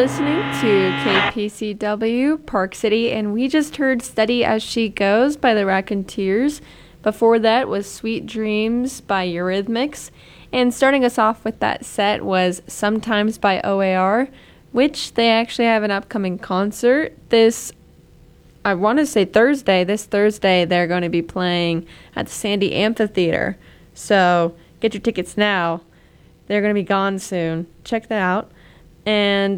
listening to KPCW Park City, and we just heard Steady As She Goes by the Raconteurs. Before that was Sweet Dreams by Eurythmics. And starting us off with that set was Sometimes by OAR, which they actually have an upcoming concert this Thursday they're going to be playing at the Sandy Amphitheater. So get your tickets now. They're going to be gone soon. Check that out. And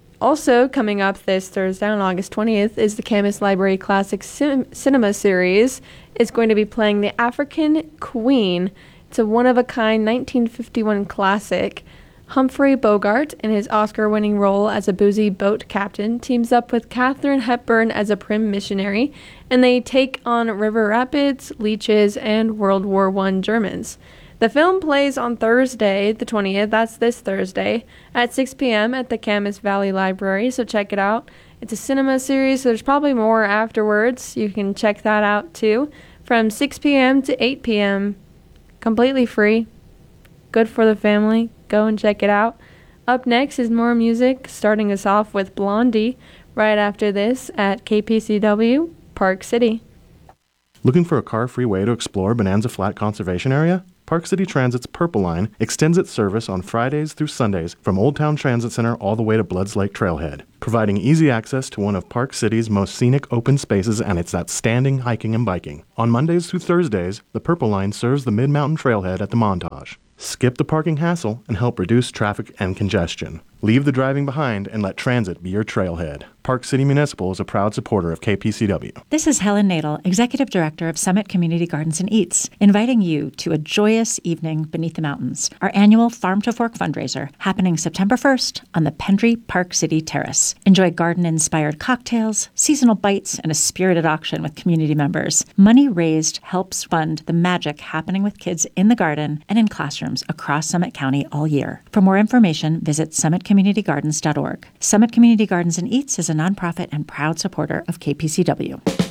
also coming up this Thursday on August 20th is the Camas Library Classic Cinema Series. It's going to be playing The African Queen. It's a one-of-a-kind 1951 classic. Humphrey Bogart, in his Oscar-winning role as a boozy boat captain, teams up with Katharine Hepburn as a prim missionary, and they take on river rapids, leeches, and World War I Germans. The film plays on Thursday, the 20th, that's this Thursday, at 6 p.m. at the Camas Valley Library, so check it out. It's a cinema series, so there's probably more afterwards. You can check that out, too. From 6 p.m. to 8 p.m., completely free, good for the family. Go and check it out. Up next is more music, starting us off with Blondie, right after this at KPCW, Park City. Looking for a car-free way to explore Bonanza Flat Conservation Area? Park City Transit's Purple Line extends its service on Fridays through Sundays from Old Town Transit Center all the way to Bloods Lake Trailhead, providing easy access to one of Park City's most scenic open spaces and its outstanding hiking and biking. On Mondays through Thursdays, the Purple Line serves the Mid-Mountain Trailhead at the Montage. Skip the parking hassle and help reduce traffic and congestion. Leave the driving behind and let transit be your trailhead. Park City Municipal is a proud supporter of KPCW. This is Helen Nadel, Executive Director of Summit Community Gardens and Eats, inviting you to a joyous evening beneath the mountains, our annual Farm to Fork fundraiser happening September 1st on the Pendry Park City Terrace. Enjoy garden-inspired cocktails, seasonal bites, and a spirited auction with community members. Money raised helps fund the magic happening with kids in the garden and in classrooms across Summit County all year. For more information, visit summitcommunitygardens.org. Summit Community Gardens and Eats is a nonprofit and proud supporter of KPCW.